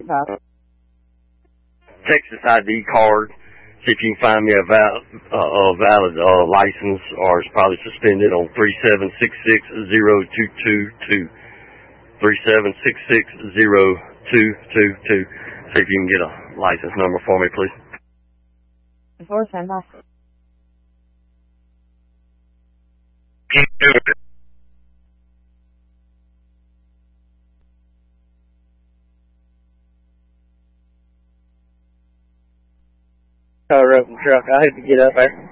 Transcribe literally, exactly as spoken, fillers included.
five. Texas I D card. See if you can find me a, val, uh, a valid uh, license, or it's probably suspended on three seven six six zero two two two. three seven six six zero two two two. See if you can get a license number for me, please. four seven five. Can't do it. Car up in the truck. I had to get up there.